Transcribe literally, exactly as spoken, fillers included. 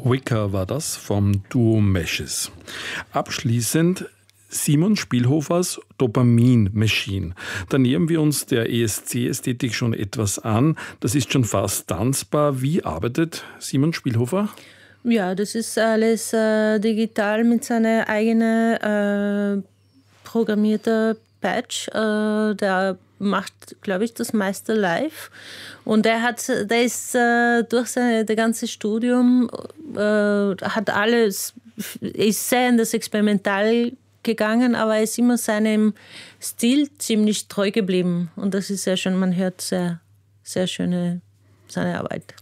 Wicker war das vom Duo Meshes. Abschließend Simon Spielhofers Dopamin Machine. Da nähern wir uns der E S C-Ästhetik schon etwas an. Das ist schon fast tanzbar. Wie arbeitet Simon Spielhofer? Ja, das ist alles äh, digital mit seiner eigenen äh, programmierten Patch. Äh, der macht, glaube ich, das meiste live. Und er hat, der ist äh, durch sein das ganze Studium, äh, hat alles, ist sehr in das Experimental gegangen, aber er ist immer seinem Stil ziemlich treu geblieben. Und das ist sehr schön, man hört sehr, sehr schöne seine Arbeit.